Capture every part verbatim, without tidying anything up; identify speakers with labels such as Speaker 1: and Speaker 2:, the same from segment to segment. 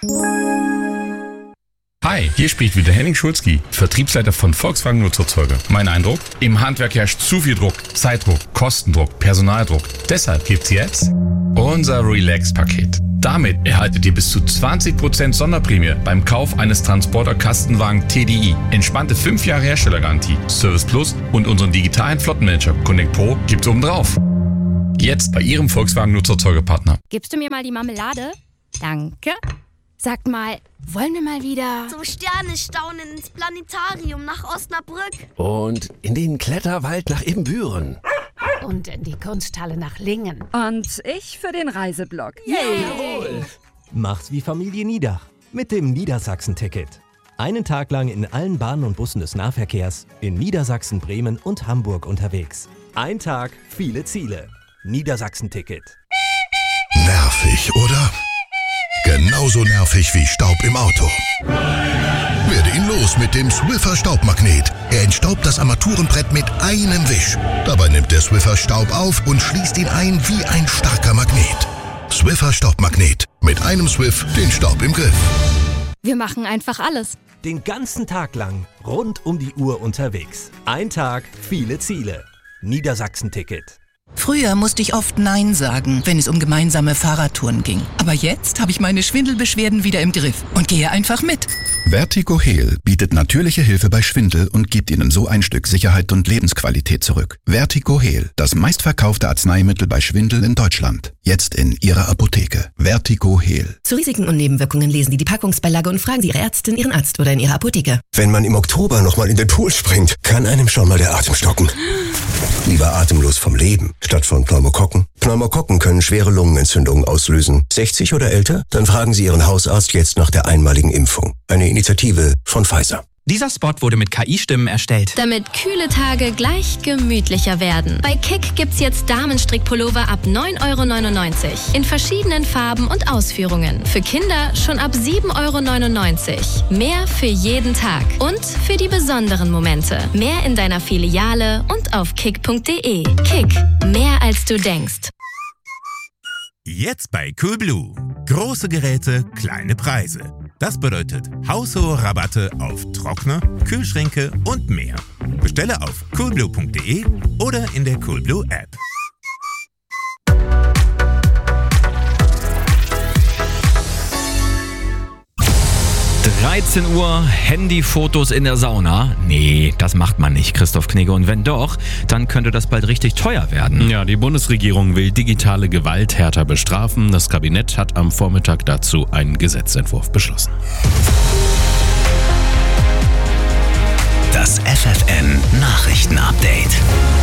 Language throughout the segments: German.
Speaker 1: Hi, hier spricht wieder Henning Schulzki, Vertriebsleiter von Volkswagen Nutzerzeuger. Mein Eindruck? Im Handwerk herrscht zu viel Druck, Zeitdruck, Kostendruck, Personaldruck. Deshalb gibt's jetzt unser Relax-Paket. Damit erhaltet ihr bis zu zwanzig Prozent Sonderprämie beim Kauf eines Transporter-Kastenwagen T D I. Entspannte fünf Jahre Herstellergarantie, Service Plus und unseren digitalen Flottenmanager Connect Pro gibt's obendrauf. Jetzt bei Ihrem Volkswagen Nutzerzeugerpartner.
Speaker 2: Gibst du mir mal die Marmelade? Danke. Sag mal, wollen wir mal wieder...
Speaker 3: Zum Sternestaunen ins Planetarium nach Osnabrück.
Speaker 4: Und in den Kletterwald nach Ibbenbüren.
Speaker 5: Und in die Kunsthalle nach Lingen.
Speaker 6: Und ich für den Reiseblock.
Speaker 4: Yay! Jawohl!
Speaker 7: Macht's wie Familie Niedach mit dem Niedersachsen-Ticket. Einen Tag lang in allen Bahnen und Bussen des Nahverkehrs in Niedersachsen, Bremen und Hamburg unterwegs. Ein Tag, viele Ziele. Niedersachsen-Ticket.
Speaker 8: Nervig, oder? Genauso nervig wie Staub im Auto. Werde ihn los mit dem Swiffer Staubmagnet. Er entstaubt das Armaturenbrett mit einem Wisch. Dabei nimmt der Swiffer Staub auf und schließt ihn ein wie ein starker Magnet. Swiffer Staubmagnet. Mit einem Swiff den Staub im Griff.
Speaker 2: Wir machen einfach alles.
Speaker 7: Den ganzen Tag lang rund um die Uhr unterwegs. Ein Tag, viele Ziele. Niedersachsen-Ticket.
Speaker 9: Früher musste ich oft Nein sagen, wenn es um gemeinsame Fahrradtouren ging. Aber jetzt habe ich meine Schwindelbeschwerden wieder im Griff und gehe einfach mit.
Speaker 10: Vertigo Heal bietet natürliche Hilfe bei Schwindel und gibt Ihnen so ein Stück Sicherheit und Lebensqualität zurück. Vertigo Heal, das meistverkaufte Arzneimittel bei Schwindel in Deutschland. Jetzt in Ihrer Apotheke. Vertigo Heal.
Speaker 11: Zu Risiken und Nebenwirkungen lesen Sie die Packungsbeilage und fragen Sie Ihre Ärztin, Ihren Arzt oder in Ihrer Apotheke.
Speaker 12: Wenn man im Oktober nochmal in den Pool springt, kann einem schon mal der Atem stocken. Lieber atemlos vom Leben, statt von Pneumokokken. Pneumokokken können schwere Lungenentzündungen auslösen. sechzig oder älter? Dann fragen Sie Ihren Hausarzt jetzt nach der einmaligen Impfung. Eine Initiative von Pfizer.
Speaker 13: Dieser Spot wurde mit K I-Stimmen erstellt.
Speaker 2: Damit kühle Tage gleich gemütlicher werden. Bei Kick gibt's jetzt Damenstrickpullover ab neun Euro neunundneunzig. In verschiedenen Farben und Ausführungen. Für Kinder schon ab sieben Euro neunundneunzig. Mehr für jeden Tag. Und für die besonderen Momente. Mehr in deiner Filiale und auf kick punkt de. Kick. Mehr als du denkst.
Speaker 14: Jetzt bei Coolblue. Große Geräte, kleine Preise. Das bedeutet haushohe Rabatte auf Trockner, Kühlschränke und mehr. Bestelle auf coolblue punkt de oder in der Coolblue App.
Speaker 15: dreizehn Uhr, Handyfotos in der Sauna. Nee, das macht man nicht, Christoph Knigge. Und wenn doch, dann könnte das bald richtig teuer werden.
Speaker 16: Ja, die Bundesregierung will digitale Gewalt härter bestrafen. Das Kabinett hat am Vormittag dazu einen Gesetzentwurf beschlossen.
Speaker 17: Das F F N Nachrichtenupdate.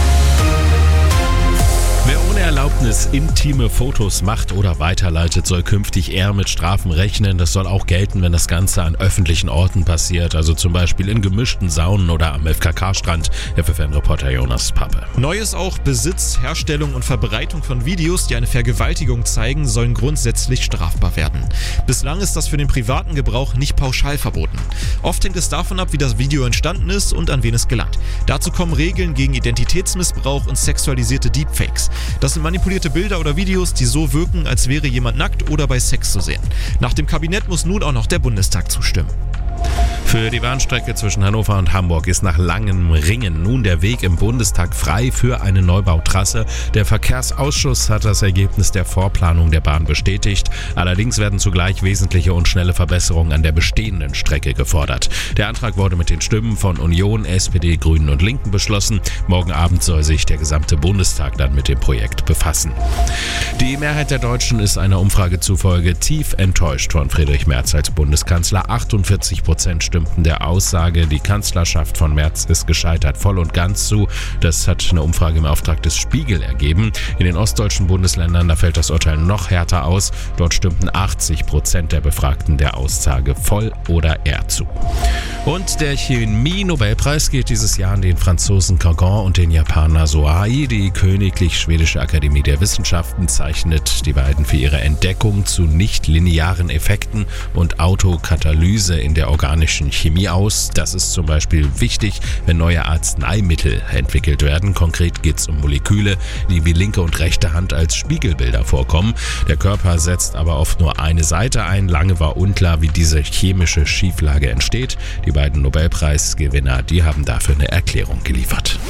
Speaker 16: Wer ohne Erlaubnis intime Fotos macht oder weiterleitet, soll künftig eher mit Strafen rechnen. Das soll auch gelten, wenn das Ganze an öffentlichen Orten passiert, also zum Beispiel in gemischten Saunen oder am F K K-Strand. F F N-Reporter Jonas Pappe.
Speaker 18: Neu ist auch Besitz, Herstellung und Verbreitung von Videos, die eine Vergewaltigung zeigen, sollen grundsätzlich strafbar werden. Bislang ist das für den privaten Gebrauch nicht pauschal verboten. Oft hängt es davon ab, wie das Video entstanden ist und an wen es gelangt. Dazu kommen Regeln gegen Identitätsmissbrauch und sexualisierte Deepfakes. Das sind manipulierte Bilder oder Videos, die so wirken, als wäre jemand nackt oder bei Sex zu sehen. Nach dem Kabinett muss nun auch noch der Bundestag zustimmen.
Speaker 16: Für die Bahnstrecke zwischen Hannover und Hamburg ist nach langem Ringen nun der Weg im Bundestag frei für eine Neubautrasse. Der Verkehrsausschuss hat das Ergebnis der Vorplanung der Bahn bestätigt. Allerdings werden zugleich wesentliche und schnelle Verbesserungen an der bestehenden Strecke gefordert. Der Antrag wurde mit den Stimmen von Union, S P D, Grünen und Linken beschlossen. Morgen Abend soll sich der gesamte Bundestag dann mit dem Projekt befassen. Die Mehrheit der Deutschen ist einer Umfrage zufolge tief enttäuscht von Friedrich Merz als Bundeskanzler. achtundvierzig Prozent stimmten der Aussage, die Kanzlerschaft von Merz ist gescheitert, voll und ganz zu. Das hat eine Umfrage im Auftrag des Spiegel ergeben. In den ostdeutschen Bundesländern, da fällt das Urteil noch härter aus. Dort stimmten achtzig Prozent der Befragten der Aussage voll oder eher zu. Und der Chemie-Nobelpreis geht dieses Jahr an den Franzosen Cangon und den Japaner Soai. Die Königlich Schwedische Akademie der Wissenschaften zeichnet die beiden für ihre Entdeckung zu nicht-linearen Effekten und Autokatalyse in der organischen von Chemie aus. Das ist zum Beispiel wichtig, wenn neue Arzneimittel entwickelt werden. Konkret geht es um Moleküle, die wie linke und rechte Hand als Spiegelbilder vorkommen. Der Körper setzt aber oft nur eine Seite ein. Lange war unklar, wie diese chemische Schieflage entsteht. Die beiden Nobelpreisgewinner, die haben dafür eine Erklärung geliefert.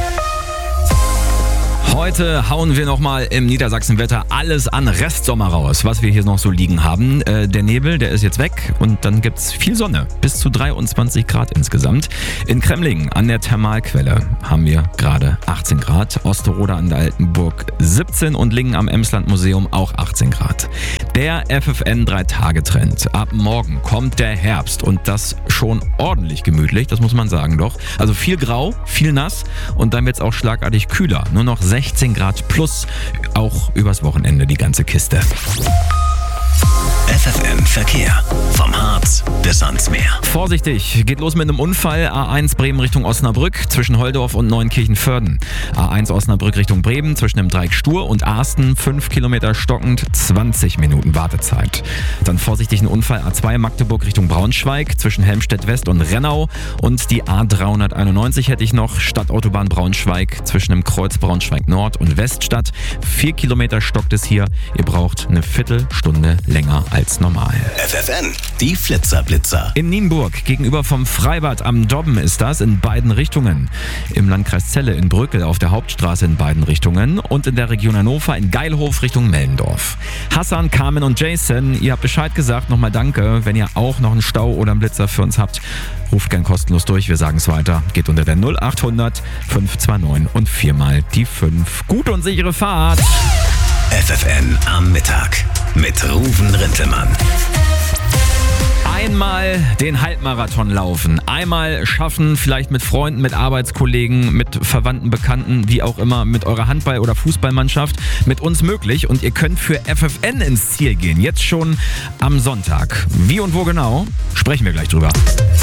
Speaker 15: Heute hauen wir nochmal im Niedersachsenwetter alles an Restsommer raus, was wir hier noch so liegen haben. Äh, der Nebel, der ist jetzt weg und dann gibt's viel Sonne. Bis zu dreiundzwanzig Grad insgesamt. In Kremlingen an der Thermalquelle haben wir gerade achtzehn Grad. Osterode an der Altenburg siebzehn und Lingen am Emsland-Museum auch achtzehn Grad. Der F F N drei Tage Trend. Ab morgen kommt der Herbst und das schon ordentlich gemütlich, das muss man sagen doch. Also viel grau, viel nass und dann wird's auch schlagartig kühler. Nur noch sechzehn Grad plus, auch übers Wochenende die ganze Kiste.
Speaker 17: F F N Verkehr. Vom Harz bis ans Meer.
Speaker 15: Vorsichtig, geht los mit einem Unfall. A eins Bremen Richtung Osnabrück zwischen Holdorf und Neunkirchen-Vörden. A eins Osnabrück Richtung Bremen zwischen dem Dreieck Stur und Arsten. fünf Kilometer stockend, zwanzig Minuten Wartezeit. Dann vorsichtig ein Unfall A zwei Magdeburg Richtung Braunschweig zwischen Helmstedt West und Rennau. Und die A dreihunderteinundneunzig hätte ich noch. Stadtautobahn Braunschweig zwischen dem Kreuz Braunschweig Nord und Weststadt. vier Kilometer stockt es hier. Ihr braucht eine Viertelstunde länger als normal.
Speaker 17: F F N, die Flitzerblitzer.
Speaker 15: In Nienburg, gegenüber vom Freibad am Dobben ist das, in beiden Richtungen. Im Landkreis Celle in Brückel auf der Hauptstraße in beiden Richtungen und in der Region Hannover in Geilhof Richtung Mellendorf. Hassan, Carmen und Jason, ihr habt Bescheid gesagt, nochmal danke. Wenn ihr auch noch einen Stau oder einen Blitzer für uns habt, ruft gern kostenlos durch, wir sagen es weiter. Geht unter der null acht hundert fünf zwei neun und viermal die fünf. Gute und sichere Fahrt.
Speaker 17: F F N am Mittag mit Ruven Rintelmann.
Speaker 15: Einmal den Halbmarathon laufen, einmal schaffen, vielleicht mit Freunden, mit Arbeitskollegen, mit Verwandten, Bekannten, wie auch immer, mit eurer Handball- oder Fußballmannschaft, mit uns möglich und ihr könnt für F F N ins Ziel gehen, jetzt schon am Sonntag. Wie und wo genau, sprechen wir gleich drüber.